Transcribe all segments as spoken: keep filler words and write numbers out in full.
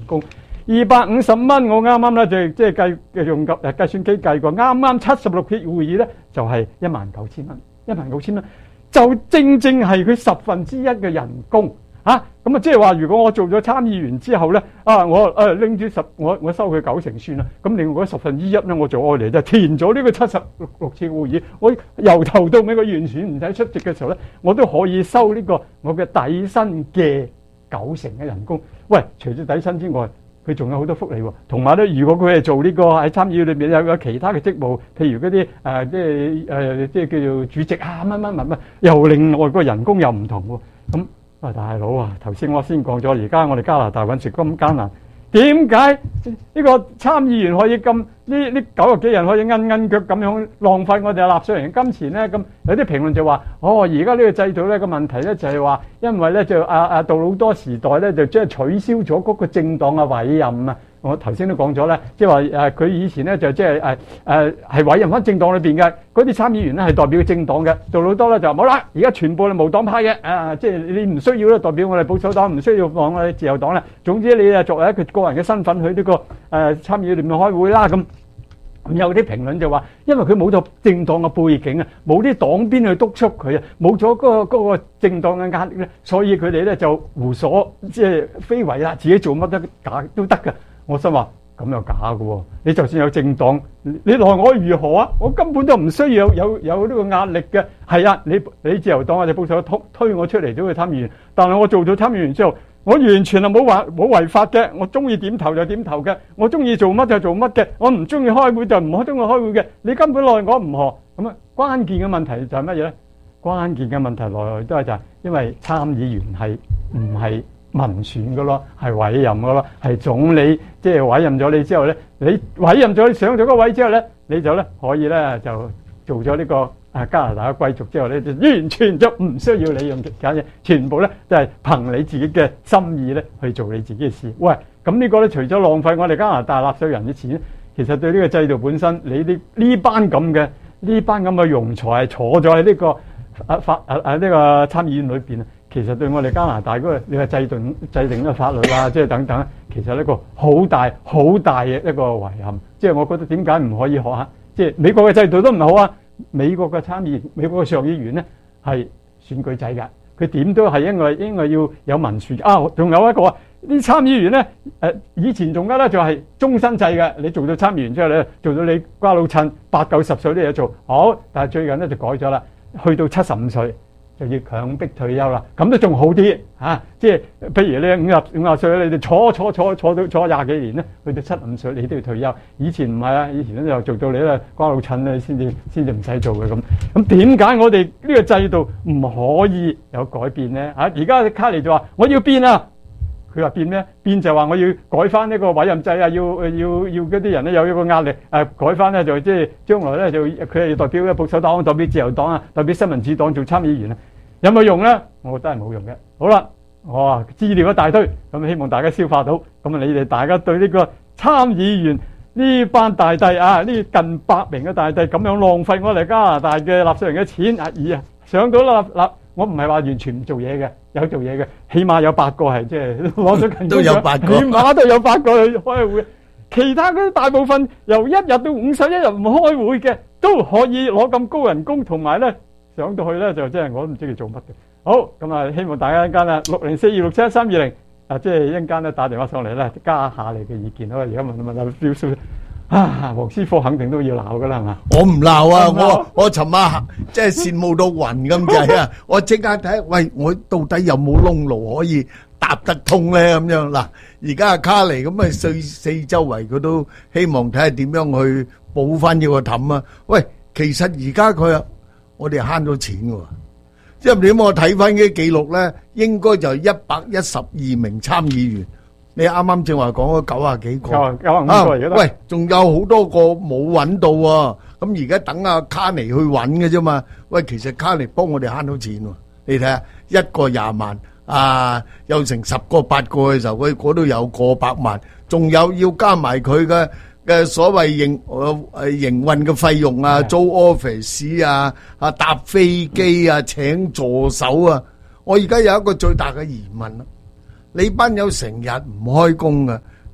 工。二百五十蚊，我啱啱咧就即係計用計計算機計過，啱啱七十六撇會議咧就係一萬九千蚊，一萬九千蚊就正正係佢十分之一嘅人工嚇。咁啊，即係話如果我做咗參議員之後咧，啊我誒拎住十，我我收佢九成算啦。咁另外嗰十分之一咧，我做愛嚟就填咗呢個七十六次會議，我由頭到尾我完全唔使出席嘅時候咧，我都可以收呢個我嘅底薪嘅九成嘅人工。喂，除咗底薪之外，佢仲有好多福利喎，同埋咧，如果佢係做呢個喺參議院裏面有有其他嘅職務，譬如嗰啲誒即係誒即係叫做主席啊乜乜乜乜，又另外個人工又唔同喎。咁啊大佬啊，頭先我先講咗，而家我哋加拿大揾食咁艱難，點解呢個參議員可以咁呢呢九十幾人可以韌韌腳咁樣浪費我哋納稅人金錢咧？咁有啲評論就話：哦，而家呢個制度咧個問題咧就係話，因為咧就阿阿杜魯多時代咧就即係取消咗嗰個政黨嘅委任啊！我頭先都講咗咧，即係話誒佢以前咧就即係誒誒係委任翻政黨裏邊嘅嗰啲參議員咧係代表政黨嘅，杜魯多咧就冇啦，而家全部係無黨派嘅啊！即係你唔需要咧代表我哋保守黨，唔需要放我哋自由黨啦。總之你啊作為一個個人嘅身份去呢個誒參議院裏面開會啦咁。咁有啲評論就話，因為佢冇咗政黨嘅背景啊，冇啲黨鞭去督促佢啊，冇咗嗰個嗰個政黨嘅壓力咧，所以佢哋咧就無所即係非為啦，自己做乜都假都得㗎。我心話咁又假㗎喎，你就算有政黨，你奈我如何啊？我根本就唔需要有有有呢個壓力嘅。係啊，你你自由黨或者保守黨推我出嚟做個參議員，但係我做咗參議員之後，我完全係冇話冇違法嘅，我中意點投就點投嘅，我中意做乜就做乜嘅，我唔中意開會就唔開中意開會嘅，你根本奈我唔何。咁啊，關鍵嘅問題就係乜嘢咧？關鍵嘅問題來來都係就係因為參議員係唔係民選嘅咯，係委任嘅咯，係總理即係委任咗你之後咧，你委任咗你上咗嗰位之後咧，你就咧可以咧就做咗呢個。啊！加拿大嘅貴族之後咧，就完全就唔需要你用其他嘢，全部咧都係憑你自己嘅心意咧去做你自己嘅事。喂，咁呢個咧除咗浪費我哋加拿大納稅人嘅錢，其實對呢個制度本身，你啲呢班咁嘅呢班咁嘅庸才坐咗喺呢個啊法啊啊呢個參議院裏邊啊，其實對我哋加拿大嗰個你話制定制定嘅法律啦，即係等等，其實一個好大好大嘅一個遺憾。即係我覺得點解唔可以學下？即係美國嘅制度都唔好啊！美國嘅參議員、美國嘅上議員咧係選舉制㗎，佢點都係因為因為要有民選啊。仲有一個啲參議員咧，誒以前仲加咧就係終身制嘅，你做到參議員之後咧，做到你瓜老襯八九十歲都有做好，但係最近咧就改咗啦，去到七十五歲就要強迫退休啦，咁都仲好啲嚇。即係譬如你五十五十歲，你哋坐坐坐坐到坐廿幾年咧，去到七十五歲你都要退休。以前唔係啊，以前咧就做到你咧瓜老襯咧先至先至唔使做嘅咁。咁點解我哋呢個制度唔可以有改變咧？嚇！而家卡尼就話我要變啊！佢話變咩？變就話我要改翻呢個委任制啊！要要要嗰啲人咧有一個壓力，誒改翻咧就即係將來咧就佢係要代表保守黨、代表自由黨啊、代表新民主黨做參議員啊，有冇用咧？我覺得係冇用嘅。好啦，我話資料一大堆，咁希望大家消化到。咁啊，你哋大家對呢個參議員呢班大帝啊，呢近百名嘅大帝咁樣浪費我哋加拿大嘅納稅人嘅錢啊，而啊上到立立。我唔係話完全唔做嘢嘅，有做嘢嘅，起碼有八個係即係攞咗勤工獎， 都有八個， 起碼都有八個去開會。其他嗰啲大部分由一日到五十一日唔開會嘅，都可以攞咁高人工，同埋咧上到去咧就即係我都唔知佢做乜嘅。好，咁啊，希望大家一陣間啊六零四二六七一三二零啊，即係一陣間咧打電話上嚟咧加下你嘅意見。好，而家問問下標叔。啊，黃師傅肯定都要鬧噶啦，係嘛？ 我唔鬧啊，我我尋晚即係羨慕到暈咁滯啊！我即刻睇，喂，我到底有冇窿路可以搭得通咧？咁樣嗱，而家阿卡尼咁啊，四四周圍佢都希望睇下點樣去補翻呢個氹啊！喂，其實而家佢啊，我哋慳咗錢喎，即係點？我睇翻啲記錄咧，應該就一百一十二名參議員。你啱啱正話講咗九啊幾個， 九九啊五個而家都。 喂，仲有好多個冇揾到喎，咁而家等阿卡尼去揾嘅啫嘛。喂，其實卡尼幫我哋慳到錢喎，你睇下一個廿萬，啊，有成十個八個嘅時候，佢嗰度有過百萬，仲有要加埋佢嘅嘅所謂營誒誒營運嘅費用啊，租 office 啊，啊搭飛機啊，請助手啊。我而家有一個最大嘅疑問啦。你班友成日唔開工嘅，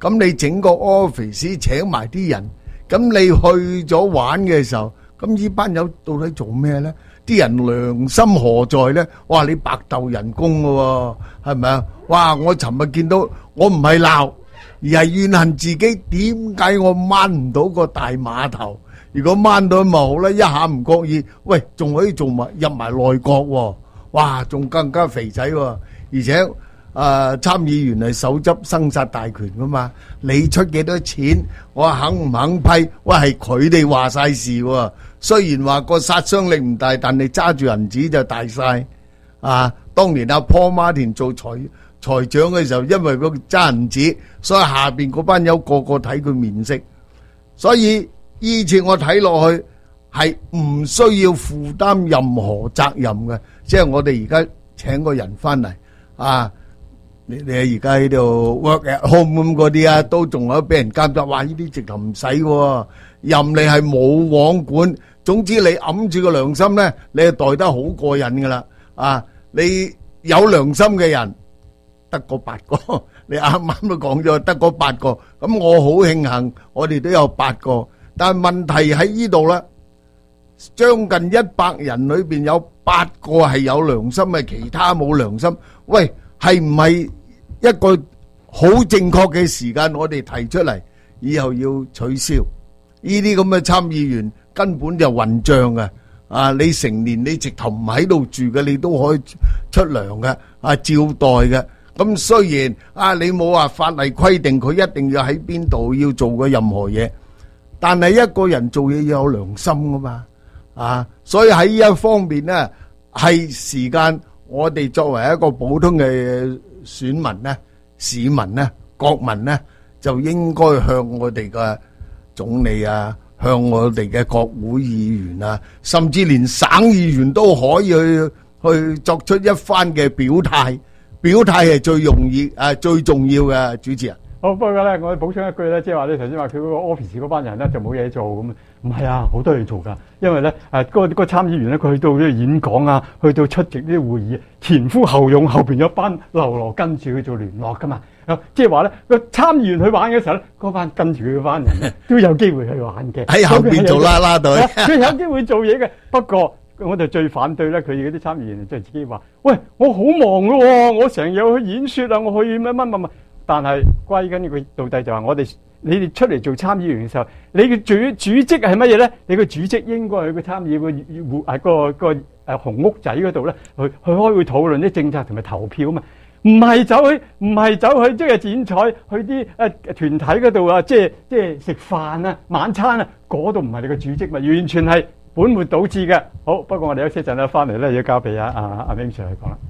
咁你整個 office 請埋啲人，咁你去咗玩嘅時候，咁呢班友到底做咩咧？啲人良心何在咧？哇！你白鬥人工嘅喎，係咪啊？哇！我尋日見到，我唔係鬧，而係怨恨自己，點解我掹唔到個大碼頭？如果掹到咪好咧，一下唔覺意，喂，仲可以做埋入埋內閣喎，哇！仲更加肥仔喎，而且誒參議員係手執生殺大權噶嘛，你出幾多錢，我肯唔肯批？喂，係佢哋話晒事喎。雖然話個殺傷力唔大，但係揸住銀紙就大晒。啊，當年阿 Paul Martin 做財財長嘅時候，因為佢揸銀紙，所以下邊嗰班友個個睇佢面色。所以依次我睇落去係唔需要負擔任何責任嘅，即係我哋而家請個人翻嚟啊，你你而家喺度 work at home 咁嗰啲啊，都仲有俾人監察，話呢啲直頭唔使喎，任你係冇網管。總之你揞住個良心咧，你係待得好過癮噶啦啊！你有良心嘅人得嗰八個，你啱啱都講咗得嗰八個，咁我好慶幸，我哋都有八個。但係問題喺呢度啦，將近一百人裏邊有八個係有良心嘅，其他冇良心。喂，係唔係一個好正確嘅時間？我哋提出嚟，以後要取消呢啲咁嘅參議員。根本就混帳嘅，啊！你成年你直頭唔喺度住嘅，你都可以出糧嘅，啊照待嘅。咁雖然啊，你冇話法例規定佢一定要喺邊度要做嘅任何嘢，但係一個人做嘢要有良心噶嘛，啊！所以喺呢一方面呢，係時間我哋作為一個普通嘅選民呢、市民呢、國民呢，就應該向我哋嘅總理啊，向我哋嘅國會議員啊，甚至連省議員都可以去去作出一番嘅表態，表態係最容易誒最重要嘅，主持人。 好，不過咧，我補充一句咧，即係話你頭先話佢嗰個 office 嗰班人咧就冇嘢做咁，唔係啊，好多嘢做㗎。因為咧誒，嗰、嗰個參議員咧，佢去到呢個演講啊，去到出席呢啲會議，前呼後擁，後邊有班流羅跟住佢做聯絡㗎嘛。即係話咧，個參議員去玩嘅時候咧，嗰班跟住佢嗰班人咧都有機會去玩嘅， 喺後邊做啦啦隊， 佢有機會做嘢嘅。不過我哋最反對咧，佢嗰啲參議員就自己話：喂，我好忙咯喎，我成日去演説啊，我去乜乜乜乜。但係歸根佢到底就話我哋，你哋出嚟做參議員嘅時候，你嘅主主職係乜嘢咧？你嘅主職應該去個參議會會誒個個誒紅屋仔嗰度咧，去去開會討論啲政策同埋投票啊嘛。唔係走去，唔係走去即係剪彩，去啲誒團體嗰度啊，即係即係食飯啊、晚餐啊，嗰度唔係你嘅主職嘛，完全係本末倒置嘅。好，不過我哋休息陣咧，翻嚟咧要交俾阿阿阿 Ming Sir 去講啦。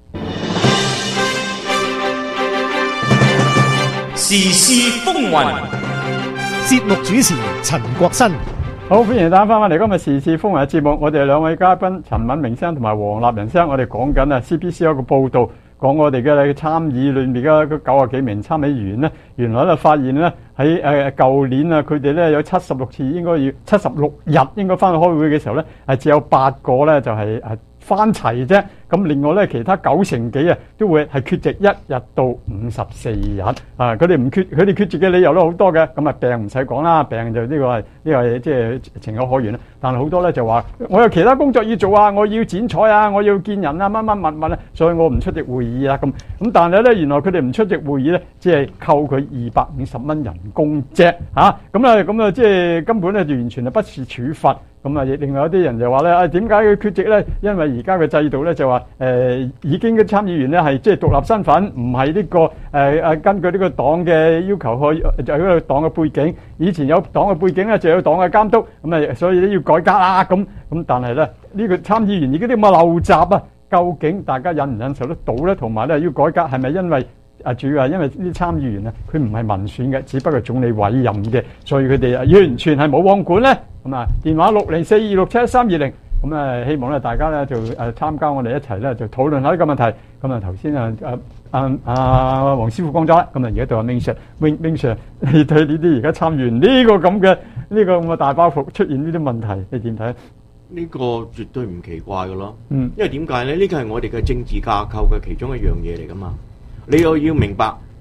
時事風雲， 節目主持陳國新。 好，歡迎大家翻返嚟今日時事風雲嘅節目。我哋兩位嘉賓陳敏明生同埋黃立仁生，我哋講緊啊 C B C 有個報導。講我哋嘅參議裏面嘅九十幾名參議員咧，原來咧發現咧喺誒舊年啊，佢哋咧有七十六次應該要七十六日應該翻去開會嘅時候咧，係只有八個咧就係誒翻齊啫。咁另外咧其他九成幾啊都會係缺席一日到五十四日啊。佢哋唔缺，佢哋缺席嘅理由都好多嘅。咁啊病唔使講啦，病就呢個係呢個係即係情有可原啦。但係好多咧就話我有其他工作要做啊，我要剪彩啊，我要見人啊，乜乜物物啊，所以我唔出席會議啊咁。咁但係咧原來佢哋唔出席會議咧，只係扣佢二百五十蚊人工啫嚇。咁啊咁啊即係根本咧完全係不是處罰。咁啊，另外有啲人就話咧，啊點解佢缺席咧？因為而家嘅制度咧就話，誒、呃、已經嘅參議員咧係即係獨立身份，唔係呢個誒誒、呃、根據呢個黨嘅要求去就係嗰個黨嘅背景。以前有黨嘅背景咧，就有黨嘅監督，咁啊，所以咧要改革啦。咁咁，但係咧呢、呢個參議員而家啲咁嘅陋習啊，究竟大家忍唔忍受得到咧？同埋咧要改革係咪因為？啊，主要係因為呢啲參議員啊，佢唔係民選嘅，只不過總理委任嘅，所以佢哋啊完全係冇網管咧。咁啊，電話六零四二六七一三二零，咁啊希望咧大家咧就誒參加我哋一齊咧就討論下呢個問題。咁啊頭先啊啊啊啊黃師傅講咗啦，咁啊而家到阿 Ming Sir，Ming Ming Sir，你睇呢啲而家參議員呢個咁嘅呢個咁嘅大包袱出現呢啲問題，你點睇？ 呢個絕對唔奇怪嘅咯。 嗯， 因為點解咧？呢個係我哋嘅政治架構嘅其中一樣嘢嚟噶嘛。你又要明白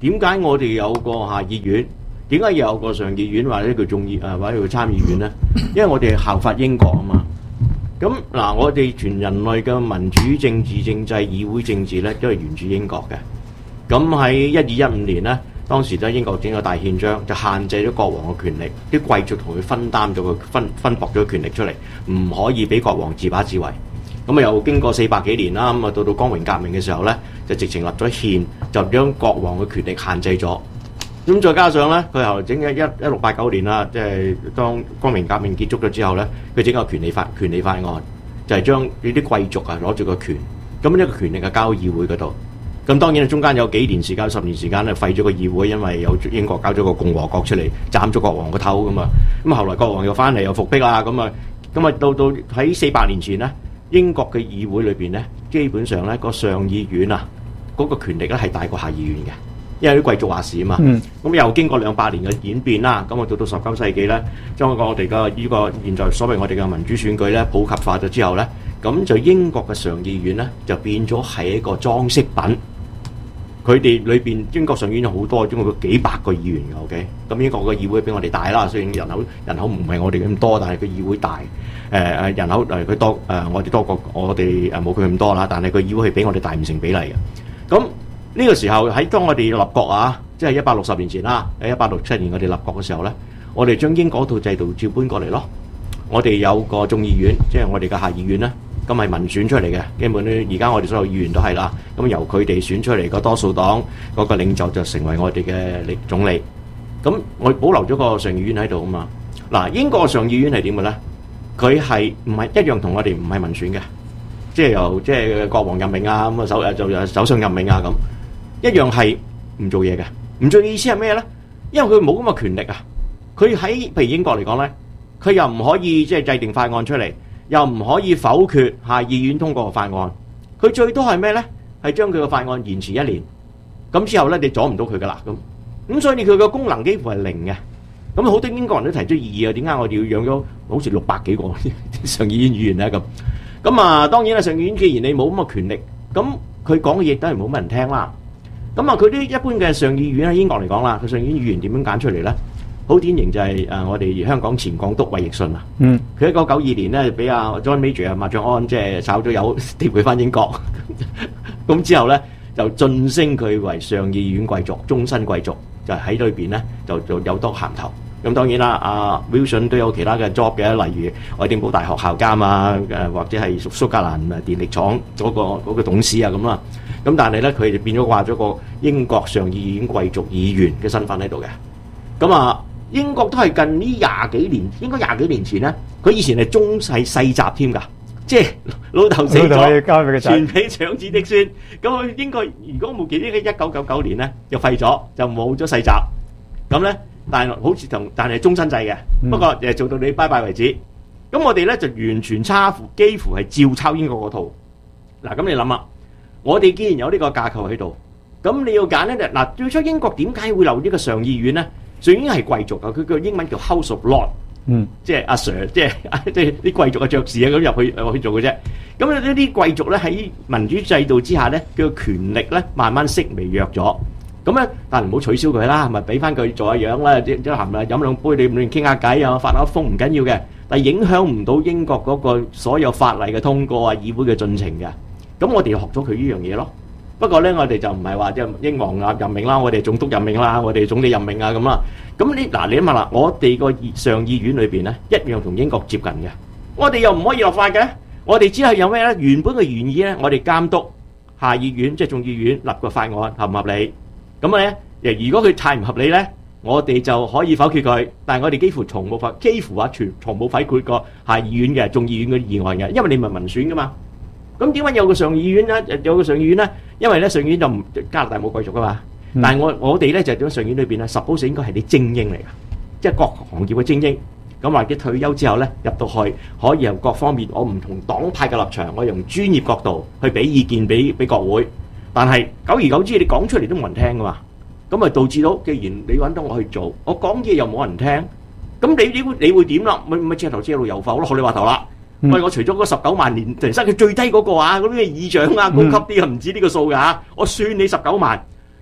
點解我哋有個下議院？點解又有個上議院或者叫眾議誒或者叫參議院咧？因為我哋係效法英國啊嘛。咁嗱，我哋全人類嘅民主政治政制議會政治咧，都係源自英國嘅。咁喺一二一五年咧，當時咧英國整個大憲章，就限制咗國王嘅權力，啲貴族同佢分擔咗個分分薄咗權力出嚟，唔可以俾國王自把自為。咁啊又經過四百幾年啦，咁啊到到光榮革命嘅時候咧，就直情立咗憲，就將國王嘅權力限制咗。咁再加上咧，佢後來整嘅一一六八九年啦，即係當光明革命結束咗之後咧，佢整個權利法權利法案，就係將呢啲貴族啊攞住個權，咁呢個權力就交議會嗰度。咁當然中間有幾年時間，十年時間咧廢咗個議會，因為有英國搞咗個共和國出嚟，斬咗國王個頭咁啊。咁後來國王又翻嚟又復辟啦，咁啊，咁啊到到喺四百年前咧，英國嘅議會裏邊咧，基本上咧個上議院啊，嗰個權力咧係大過下議院嘅。因為啲貴族話事啊嘛，咁、嗯、又經過兩百年嘅演變啦，咁啊到到十九世紀咧，將我哋嘅呢個現在所謂我哋嘅民主選舉咧普及化咗之後咧，咁就英國嘅上議院咧就變咗係一個裝飾品。佢哋裏邊英國上議院有好多，總共有幾百個議員嘅 ，OK。咁英國嘅議會比我哋大啦，雖然人口人口唔係我哋咁多，但係佢議會大。誒、呃、誒人口誒佢多誒、呃、我哋多過我哋誒冇佢咁多啦，但係佢議會係比我哋大唔成比例嘅。咁呢個時候喺當我哋立國啊，即係一百六十年前啦，喺一八六七年我哋立國嘅時候咧，我哋將英國套制度照搬過嚟咯。我哋有個眾議院，即係我哋嘅下議院咧，咁係民選出嚟嘅，基本咧而家我哋所有議員都係啦。咁由佢哋選出嚟個多數黨嗰個領袖就成為我哋嘅總理。咁我保留咗個上議院喺度啊嘛。嗱，英國上議院係點嘅咧？佢係唔係一樣同我哋唔係民選嘅？即係由即係國王任命啊，咁啊首誒就首相任命啊咁。一樣係唔做嘢嘅，唔做嘅意思係咩咧？因為佢冇咁嘅權力啊！佢喺譬如英國嚟講咧，佢又唔可以即係制定法案出嚟，又唔可以否決下議院通過嘅法案。佢最多係咩咧？係將佢嘅法案延遲一年，咁之後咧你阻唔到佢噶啦咁。咁所以佢嘅功能幾乎係零嘅。咁好多英國人都提出異議啊！點解我哋要養咗好似六百幾個上議院議員咧咁？咁啊，當然啦，上議院既然你冇咁嘅權力，咁佢講嘅嘢都係冇乜人聽啦。咁啊，佢啲一般嘅上議院喺英國嚟講啦，佢上議院議員點樣揀出嚟咧？好典型就係誒我哋香港前港督衛奕信啊。嗯。佢一九九二年咧，俾阿 John Major 啊馬爵安即係炒咗魷，調佢翻英國。咁之後咧，就晉升佢為上議院貴族，終身貴族，就喺裏邊咧就就有多銜頭。咁當然啦，阿 Wilson 都有其他嘅 job 嘅，例如愛丁堡大學校監啊，誒或者係蘇格蘭電力廠嗰個嗰個董事啊咁啦。咁但係咧，佢就變咗掛咗個英國上議院貴族議員嘅身份喺度嘅。咁啊，英國都係近呢廿幾年，應該廿幾年前咧，佢以前係中世世襲添㗎，即係老豆死咗，傳俾長子的孫。咁佢應該如果冇記憶，一九九九年咧就廢咗，就冇咗世襲。咁咧，但係好似同但係終身制嘅，不過誒做到你拜拜為止。咁我哋咧就完全差乎幾乎係照抄英國嗰套。嗱，咁你諗下。我哋既然有呢個架構喺度，咁你要揀咧，嗱，最初英國點解會留呢個上議院咧？上議院係貴族啊，佢個英文叫 House of Lords，嗯，即係阿 Sir，即係即係啲貴族嘅爵士啊，咁入去入去做嘅啫。咁呢啲貴族咧喺民主制度之下咧，佢嘅權力咧慢慢式微弱咗。咁咧，但係唔好取消佢啦，咪俾翻佢做下樣啦，即即係飲兩杯，你你傾下偈啊，發下瘋唔緊要嘅，但係影響唔到英國嗰個所有法例嘅通過啊，議會嘅進程嘅。咁我哋學咗佢呢樣嘢咯。不過咧，我哋就唔係話即係英皇啊任命啦，我哋總督任命啦，我哋總理任命啊咁啦。咁你嗱，你諗下啦，我哋個上議院裏邊咧，一樣同英國接近嘅。我哋又唔可以立法嘅，我哋只係有咩咧？原本嘅原意咧，我哋監督下議院即係眾議院立個法案合唔合理。咁咧，誒如果佢太唔合理咧，我哋就可以否決佢。但係我哋幾乎從冇否，幾乎啊全從冇否決過下議院嘅眾議院嗰啲議案嘅，因為你唔係民選噶嘛。咁點解有個上議院咧？有個上議院咧？因為咧上議院就唔加拿大冇貴族噶嘛。嗯、但係我我哋咧就喺上議院裏邊咧，suppose應該係啲精英嚟噶，即係各行業嘅精英。咁或者退休之後咧入到去，可以由各方面我唔同黨派嘅立場，我用專業角度去俾意見俾俾國會。但係久而久之，你講出嚟都冇人聽噶嘛。咁咪導致到，既然你揾到我去做，我講嘢又冇人聽，咁你你會你會點啦？咪咪借頭借路遊浮咯，學你話頭啦。喂，我除咗嗰十九萬年人生佢最低嗰個啊，嗰啲議長啊，高級啲啊，唔止呢個數㗎嚇。我算你十九萬，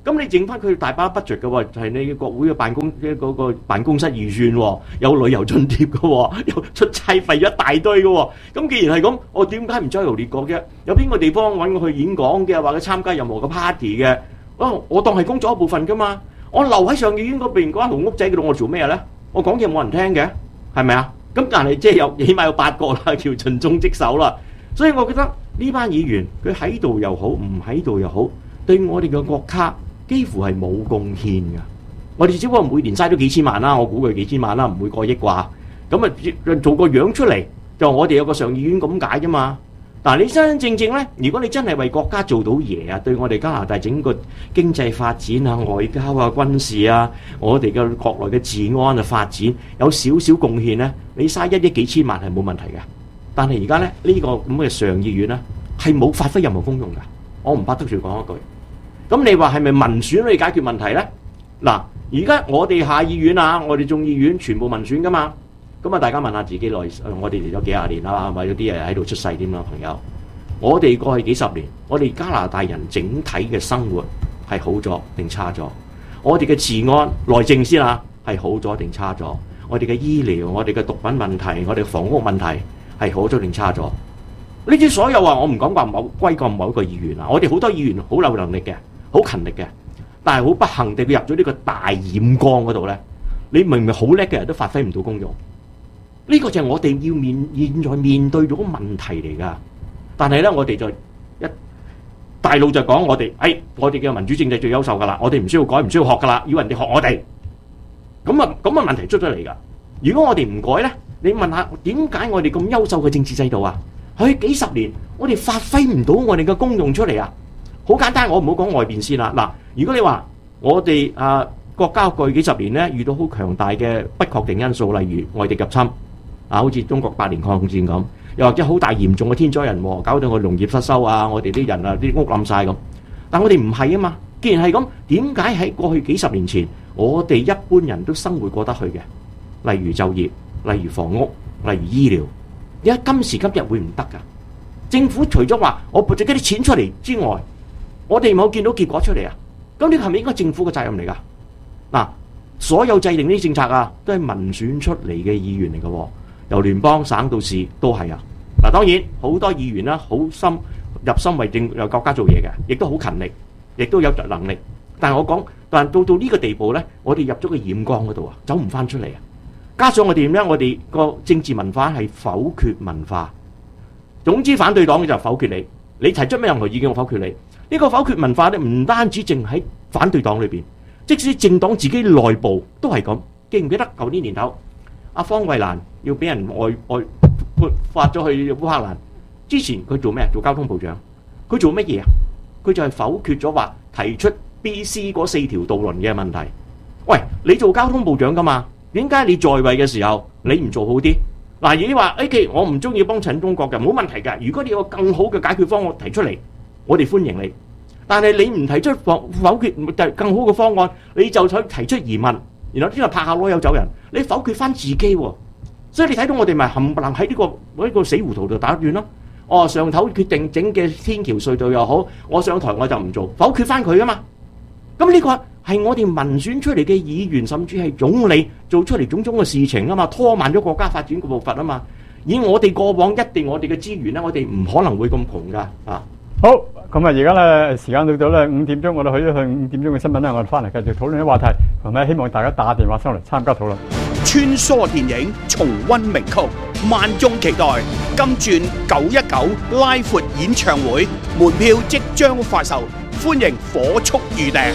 咁你剩翻佢大把 budget 嘅喎，就係你國會嘅辦公嘅嗰個辦公室預算喎，有旅遊津貼嘅喎，有出差費一大堆嘅喎。咁既然係咁，我點解唔周遊列國啫？有邊個地方揾我去演講嘅，或者參加任何嘅 party 嘅？哦，我當係工作一部分噶嘛。我留喺上議院嗰邊嗰間紅屋仔嗰度，我做咩咧？我講嘢冇人聽嘅，係咪啊？咁但係即係有起碼有八個啦，叫盡忠職守啦。所以我覺得呢班議員佢喺度又好，唔喺度又好，對我哋嘅國家幾乎係冇貢獻㗎。我哋只不過每年嘥咗幾千萬啦，我估佢幾千萬啦，唔會過億啩。咁啊做個樣出嚟，就我哋有個上議院咁解啫嘛。嗱，你真真正正咧，如果你真係為國家做到嘢啊，對我哋加拿大整個經濟發展啊、外交啊、軍事啊、我哋嘅國內嘅治安啊發展有少少貢獻咧，你嘥一億幾千萬係冇問題嘅。但係而家咧呢、呢個咁嘅上議院咧係冇發揮任何功用㗎。我唔怕得罪講一句。咁你話係咪民選可以解決問題咧？嗱，而家我哋下議院啊，我哋眾議院全部民選㗎嘛。咁啊，大家問下自己內，我哋嚟咗幾廿年啦，或者有啲人喺度出世添啦，朋友。我哋過去幾十年，我哋加拿大人整體嘅生活係好咗定差咗？我哋嘅治安內政先啊，係好咗定差咗？我哋嘅醫療、我哋嘅毒品問題、我哋嘅房屋問題係好咗定差咗？呢啲所有話，我唔講話某歸過某一個議員啊，我哋好多議員好有能力嘅，好勤力嘅，但係好不幸地，佢入咗呢個大染缸嗰度咧，你明明好叻嘅人都發揮唔到功用。呢個就係我哋要面現在面對到個問題嚟㗎，但係咧我哋就一大陸就講我哋，誒、哎、我哋嘅民主政制最優秀㗎啦，我哋唔需要改，唔需要學㗎啦，要人哋學我哋。咁啊咁啊問題出咗嚟㗎。如果我哋唔改咧，你問下點解我哋咁優秀嘅政治制度啊？喺幾十年我哋發揮唔到我哋嘅功用出嚟啊！好簡單，我唔好講外邊先啦。嗱，如果你話我哋啊國家過去幾十年咧遇到好強大嘅不確定因素，例如外敵入侵。啊，好似中國八年抗戰咁，又或者好大嚴重嘅天災人禍，搞到我農業失收啊，我哋啲人啊啲屋冧晒咁。但我哋唔係啊嘛，既然係咁，點解喺過去幾十年前，我哋一般人都生活過得去嘅？例如就業，例如房屋，例如醫療，點解今時今日會唔得㗎？政府除咗話我撥咗幾啲錢出嚟之外，我哋冇見到結果出嚟啊？咁呢個係咪應該政府嘅責任嚟㗎？嗱，所有制定呢啲政策啊，都係民選出嚟嘅議員嚟嘅喎。由聯邦省到市都係啊！嗱，當然好多議員啦，好深入心為政為國家做嘢嘅，亦都好勤力，亦都有能力。但係我講，但係到到呢個地步咧，我哋入咗個染缸嗰度啊，走唔翻出嚟啊！加上我哋點咧？我哋個政治文化係否決文化。總之反對黨就否決你，你提出咩任何意見我否決你。呢個否決文化咧，唔單止淨喺反對黨裏邊，即使政黨自己內部都係咁。記唔記得舊年年頭？阿方慧蘭要俾人外外發咗去烏克蘭，之前佢做咩？做交通部長，佢做乜嘢啊？佢就係否決咗話提出 B C 嗰四條渡輪嘅問題。喂，你做交通部長噶嘛？點解你在位嘅時候你唔做好啲？嗱，如果話 A.K. 我唔中意幫襯中國嘅，冇問題㗎。如果你有個更好嘅解決方案提出嚟，我哋歡迎你。但係你唔提出否否決更好嘅方案，你就想提出疑問。然後呢個拍下籮柚走人，你否決翻自己喎，所以你睇到我哋咪冚唪唥喺呢個呢個死胡塗度打轉咯。哦，上頭決定整嘅天橋隧道又好，我上台我就唔做，否決翻佢啊嘛。咁呢個係我哋民選出嚟嘅議員，甚至係總理做出嚟種種嘅事情啊嘛，拖慢咗國家發展嘅步伐啊嘛。以我哋過往一定我哋嘅資源咧，我哋唔可能會咁窮噶啊。 好，咁啊，而家咧時間到咗咧五點鐘，我哋去咗去五點鐘嘅新聞咧，我哋翻嚟繼續討論啲話題，同埋希望大家打電話上嚟參加討論。 穿梭電影，重溫名曲，萬眾期待。金鑽九一九拉闊演唱會門票即將發售，歡迎火速預訂。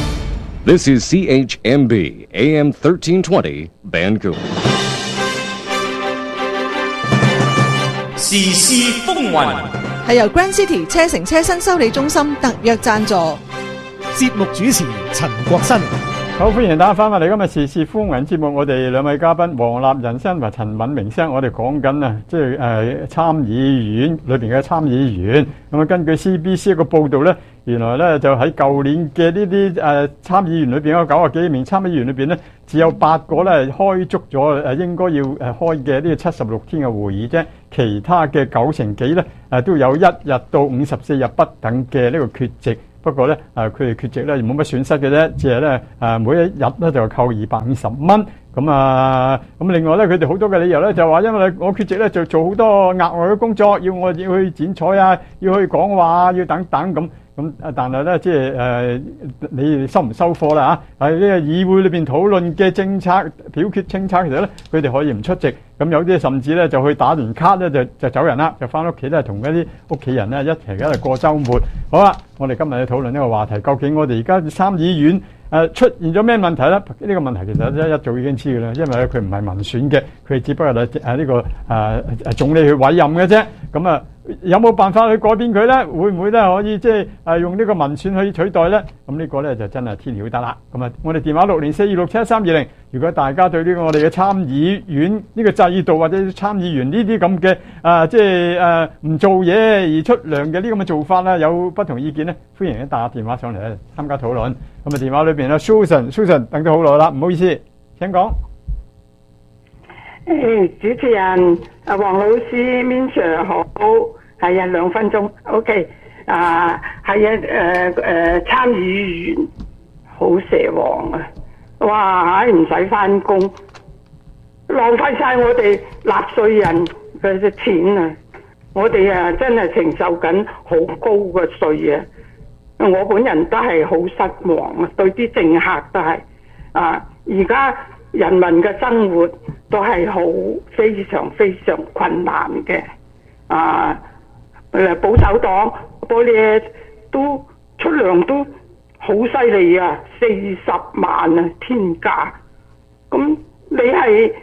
This is C H M B A M thirteen twenty Vancouver。 時事風雲。 係由 Grand City 車城車身修理中心特約贊助。 節目主持陳國新。 好，歡迎大家翻返嚟今日時事風雲節目，我哋兩位嘉賓黃立仁生同陳敏明生，我哋講緊啊，即係誒參議院裏邊嘅參議員。咁啊，根據 C B C 一個報道咧，原來咧就喺舊年嘅呢啲誒參議員裏邊有九十幾名參議員裏邊咧，只有八個咧開足咗誒應該要誒開嘅呢個七十六天嘅會議啫，其他嘅九成幾咧誒都有一日到五十四日不等嘅呢個缺席。 不過咧誒佢哋缺席咧冇乜損失嘅啫，只係咧誒每一日咧就扣二百五十蚊。咁啊，咁另外咧，佢哋好多嘅理由咧，就話因為我缺席咧，就做好多額外嘅工作，要我要去剪彩啊，要去講話，要等等咁。咁啊，但係咧，即係誒，你哋收唔收貨啦嚇？喺呢個議會裏邊討論嘅政策、表決政策，其實咧，佢哋可以唔出席。咁有啲甚至咧就去打完卡咧，就就走人啦，就翻屋企咧，同嗰啲屋企人咧一齊喺度過週末。好啦，我哋今日去討論呢個話題，究竟我哋而家參議院誒出現咗咩問題咧？呢、這個問題其實一一早已經知嘅啦，因為咧佢唔係民選嘅，佢只不過係誒呢個誒誒、呃、總理去委任嘅啫。咁啊，有冇辦法去改變佢咧？會唔會咧可以即係誒用呢個民選去取代咧？咁呢個咧就真係天曉得啦。咁啊，我哋電話六零四二六七一三二零，如果大家對呢個我哋嘅參議院呢個制度或者參議員呢啲咁嘅啊，即係誒唔做嘢而出糧嘅呢咁嘅做法咧，有不同意見咧，歡迎咧打電話上嚟咧參加討論。咁啊，電話裏邊咧 Susan，Susan 等咗好耐啦，唔好意思，請講。 誒，主持人啊，黃老師 Min Sir 好，係啊，兩分鐘 ，OK，啊，係啊，誒誒，參議員好蛇王啊，哇，唉，唔使翻工，浪費晒我哋納稅人嘅錢啊！我哋啊，真係承受緊好高嘅稅啊！我本人都係好失望啊，對啲政客都係啊，而家人民嘅生活都係好非常非常困難嘅啊！誒保守黨嗰啲都出糧都好犀利啊，四十萬啊天價。咁你係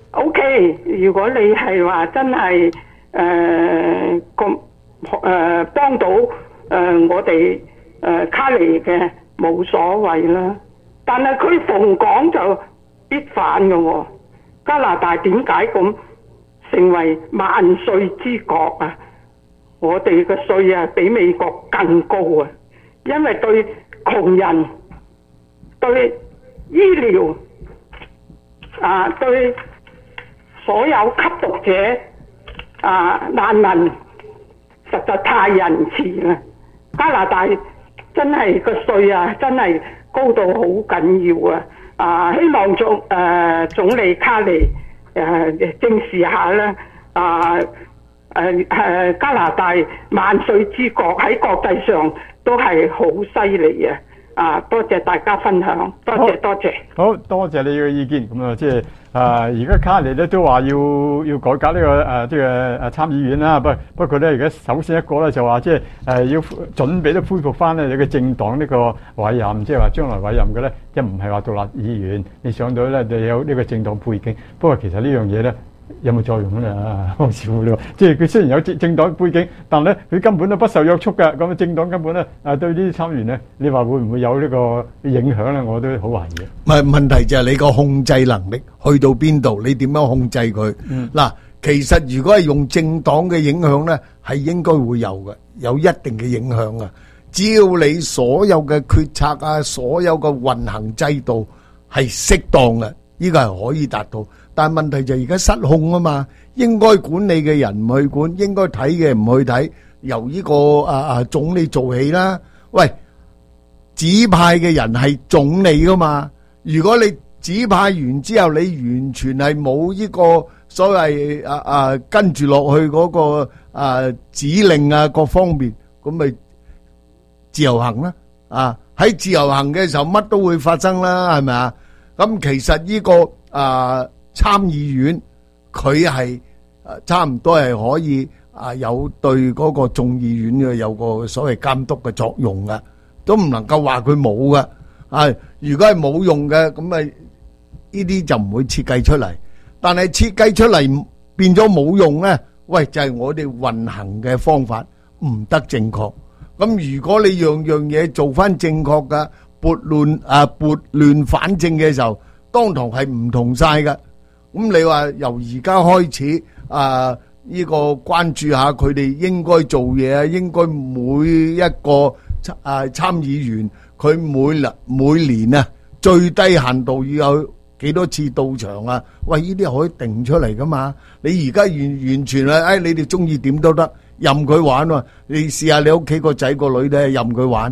OK， 如果你係話真係誒咁誒幫到誒、呃、我哋。誒、呃、卡尼嘅冇所謂啦，但係佢逢講就必反嘅喎、哦。加拿大點解咁成為萬稅之國啊？我哋嘅稅啊比美國更高啊！因為對窮人、對醫療啊、對所有吸毒者啊、難民，實在太仁慈啦！加拿大真係個稅啊，真係高到好緊要啊！啊，希望總誒、呃、總理卡尼誒、呃、正視下啦！啊誒誒、呃、加拿大萬稅之國喺國際上都係好犀利啊！啊，多謝大家分享，多謝多謝。 好多謝你嘅意見。咁啊，即係啊，而家卡尼咧都話要要改革呢、這個誒即係誒參議院啦。不不過咧，而家首先一個咧就話即係誒要準備都恢復翻咧你嘅政黨呢個委任，即係話將來委任嘅咧，即係唔係話獨立議員，你上到咧就有呢個政黨背景。不過其實呢樣嘢咧，有冇作用咧？好少咯，即係佢雖然有政政黨背景，但咧佢根本都不受約束嘅。咁政黨根本咧啊對呢啲參議員咧，你話會唔會有呢個影響咧？我都好懷疑。 唔係問題就係你個控制能力去到邊度，你點樣控制佢？嗱、嗯，其實如果係用政黨嘅影響咧，係應該會有嘅，有一定嘅影響啊！只要你所有嘅決策啊，所有嘅運行制度係適當嘅，呢個係可以達到。但係問題就係而家失控啊嘛，應該管理嘅人唔去管，應該睇嘅唔去睇，由呢個啊啊總理做起啦。喂，指派嘅人係總理噶嘛？如果你指派完之後，你完全係冇呢個所謂啊啊跟住落去嗰個啊指令啊各方面，咁咪自由行啦。啊喺自由行嘅時候，乜都會發生啦，係咪啊？咁其實呢個啊。參議院佢係誒差唔多係可以啊有對嗰個眾議院嘅有個所謂監督嘅作用嘅，都唔能夠話佢冇嘅。啊，如果係冇用嘅，咁咪呢啲就唔會設計出嚟。但係設計出嚟變咗冇用咧，喂就係我哋運行嘅方法唔得正確。咁如果你樣樣嘢做翻正確嘅，撥亂啊撥亂反正嘅時候，當堂係唔同晒嘅。咁你話由而家開始啊，呢個關注下佢哋應該做嘢啊，應該每一個啊參議員佢每年每年啊最低限度要有幾多次到場啊？喂，呢啲可以定出嚟噶嘛？你而家完完全係，誒你哋中意點都得，任佢玩喎。你試下你屋企個仔個女咧，任佢玩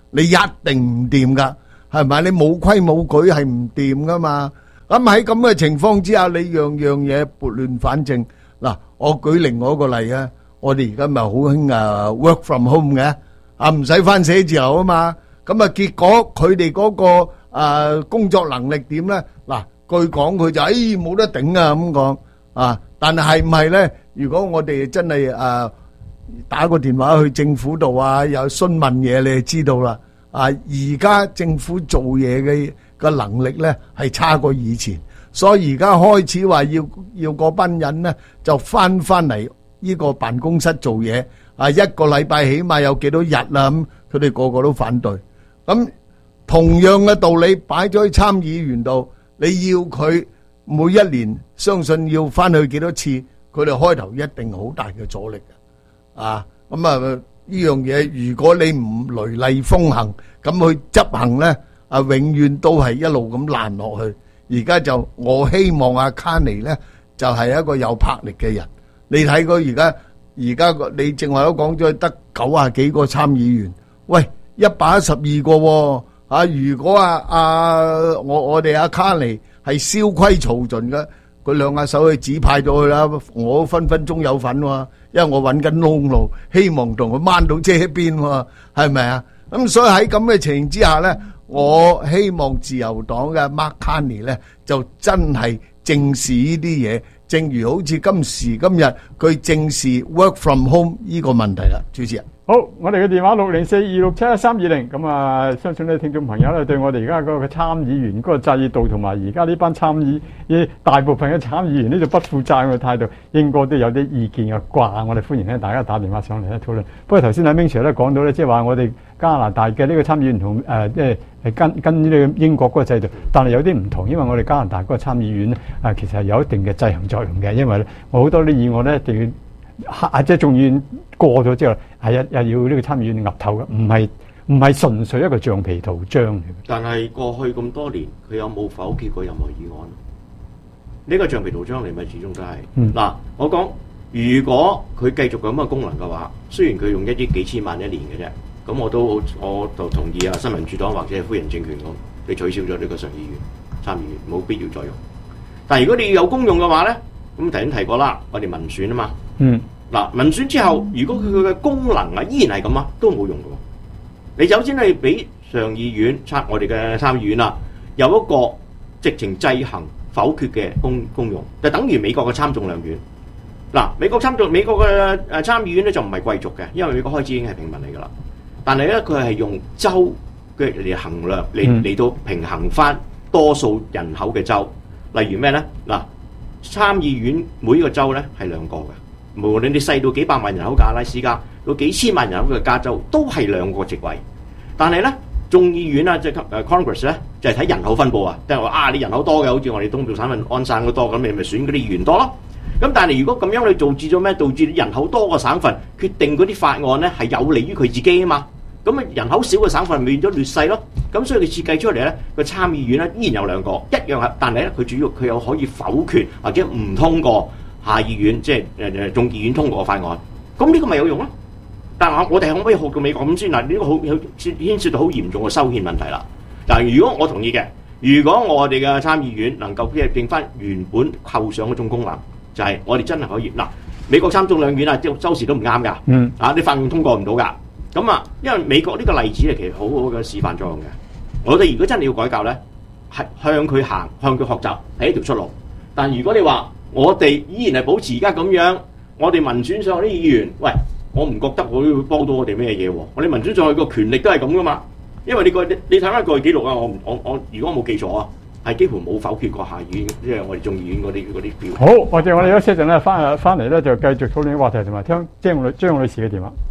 你一定唔掂噶，係咪？你冇規冇矩係唔掂噶嘛？咁喺咁嘅情況之下，你樣樣嘢撥亂反正。嗱，我舉另外一個例啊，我哋而家咪好興啊 work from home 嘅，啊唔使返寫字樓啊嘛。咁啊結果佢哋嗰個誒工作能力點咧？嗱，據講佢就誒冇得頂啊咁講啊，但係係唔係咧？如果我哋真係誒打個電話去政府度啊，有詢問嘢，你就知道啦。啊，而家政府做嘢嘅個能力咧係差過以前，所以而家開始話要要嗰班人咧就翻翻嚟呢個辦公室做嘢。啊，一個禮拜起碼有幾多日啊？咁佢哋個個都反對。咁同樣嘅道理擺咗喺參議員度，你要佢每一年相信要翻去幾多次，佢哋開頭一定好大嘅阻力嘅。啊，咁啊呢樣嘢，如果你唔雷厲風行咁去執行咧，啊永遠都係一路咁爛落去。而家就我希望阿卡尼咧就係一個有魄力嘅人。你睇佢而家而家個你正話都講咗得九啊幾個參議員，喂一百一十二個喎。啊！如果啊啊我我哋阿卡尼係燒虧嘈盡嘅，佢兩下手去指派咗佢啦，我分分鐘有份喎，因為我揾緊窿路，希望同佢掹到遮邊喎，係咪啊？咁所以喺咁嘅情形之下咧，我希望自由黨嘅 Mark Carney 咧就真係正視呢啲嘢，正如好似今時今日佢正視 work from home 呢個問題啦，主持人。 好，我哋嘅電話六零四二六七一三二零，咁啊，相信咧聽眾朋友咧對我哋而家嗰個參議員嗰個制度同埋而家呢班參議嘅大部分嘅參議員呢就不負責任嘅態度，應該都有啲意見嘅啩。我哋歡迎咧大家打電話上嚟咧討論。不過頭先阿 Ming Sir 咧講到咧，即係話我哋加拿大嘅呢個參議員同誒即係係跟跟呢個英國嗰個制度，但係有啲唔同，因為我哋加拿大嗰個參議院咧啊，其實係有一定嘅制衡作用嘅，因為咧我好多啲議案咧一定要啊即係眾議院過咗之後，係一又要呢個參議院岌頭嘅，唔係唔係純粹一個橡皮圖章嚟嘅。 但係過去咁多年，佢有冇否決過任何議案？呢、這個橡皮圖章嚟咪始終都係嗱、嗯，我講如果佢繼續咁嘅功能嘅話，雖然佢用一億幾千萬一年嘅啫，咁我都我就同意啊，新民主黨或者係夫人政權咁，你取消咗呢個上議院、參議院，冇必要再用。但係如果你要有功用嘅話咧，咁頭先提過啦，我哋民選啊嘛。嗯。嗱，民選之後，如果佢佢嘅功能啊依然係咁啊，都冇用嘅。你首先係俾上議院參我哋嘅參議院啦，有一個直情制衡否決嘅功功用，就等於美國嘅參眾兩院。嗱，美國參眾美國嘅誒參議院咧就唔係貴族嘅，因為美國開始已經係平民嚟噶啦。但係咧佢係用州嘅嚟衡量嚟嚟到平衡翻多數人口嘅州，例如咩咧？嗱，參議院每一個州咧係兩個嘅。無論你細到幾百萬人口嘅阿拉斯加，到幾千萬人口嘅加州，都係兩個席位。但係咧，眾議院啊，即係誒 Congress 咧，就係睇人口分佈啊，即係話啊，你人口多嘅，好似我哋東部省份安省嗰多，咁你咪選嗰啲議員多咯。咁但係如果咁樣你導致咗咩？導致人口多嘅省份決定嗰啲法案咧係有利於佢自己啊嘛。咁啊人口少嘅省份咪變咗劣勢咯。咁所以佢設計出嚟咧，個參議院咧依然有兩個一樣係，但係咧佢主要佢有可以否決或者唔通過下議院即係誒誒眾議院通過嘅法案，咁呢個咪有用咯？但係我哋可唔可以學到美國咁先？嗱，呢個好牽涉到好嚴重嘅修憲問題啦。嗱，如果我同意嘅，如果我哋嘅參議院能夠即係變翻原本構想嗰種功能，就係、是、我哋真係可以嗱，美國參眾兩院啊，即係周時都唔啱㗎。嗯，啊，啲法案通過唔到㗎。咁啊，因為美國呢個例子係其實好好嘅示範作用嘅。我哋如果真係要改革咧，係向佢行，向佢學習係一條出路。但如果你話，我哋依然係保持而家咁樣，我哋民選上啲議員，喂，我唔覺得會幫到我哋咩嘢喎？我哋民選上去個權力都係咁噶嘛，因為你個你睇翻過去記錄啊，我我我如果我冇記錯啊，係幾乎冇否決過下議院，即係我哋眾議院嗰啲嗰啲票。 好，或者我哋休息一陣咧，翻翻嚟咧就繼續討論啲話題，同埋聽張女張女士嘅電話。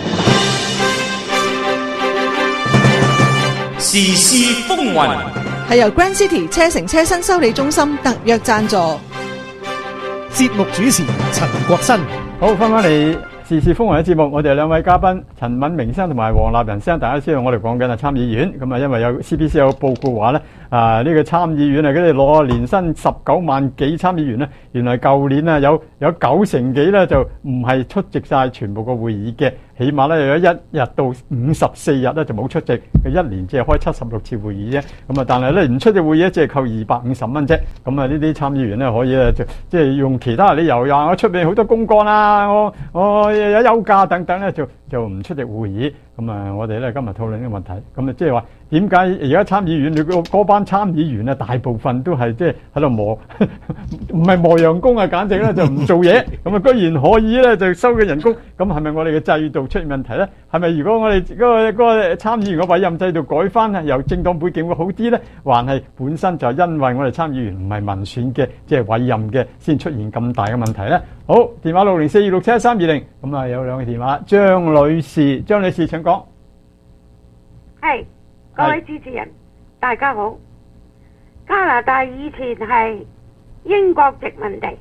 時事風雲係由 Grand City 車城車新修理中心特約贊助。 節目主持陳國新。 好，翻返嚟時事風雲嘅節目，我哋兩位嘉賓陳敏明生同埋黃立仁生，大家知道我哋講緊係參議院咁啊，因為有 C B C 有報告話咧啊，呢、這個參議院啊，佢哋攞年薪十九萬幾參議員咧，原來舊年啊有有九成幾咧就唔係出席晒全部個會議嘅， 起碼咧有一日到五十四日咧就冇出席，佢一年只係開七十六次會議啫。咁啊，但係咧唔出席會議只係扣二百五十蚊啫。咁啊，呢啲參議員咧可以咧就即係用其他理由，話我出面好多公幹啦，我我有休假等等咧，就就唔出席會議。咁啊，我哋咧今日討論呢個問題，咁啊即係話點解而家參議院嗰嗰班參議員啊，大部分都係即係喺度磨，唔係磨洋工啊，簡直咧就唔做嘢。咁啊，居然可以咧就收嘅人工，咁係咪我哋嘅制度出現問題咧？係咪如果我哋嗰個嗰個參議員嘅委任制度改翻啊，由政黨背景會好啲咧？還係本身就係因為我哋參議員唔係民選嘅，即係委任嘅，先出現咁大嘅問題咧？好，電話六零四二六七一三二零，咁啊有兩個電話，張女士，張女士請講。 係，各位主持人，大家好。加拿大以前係英國殖民地，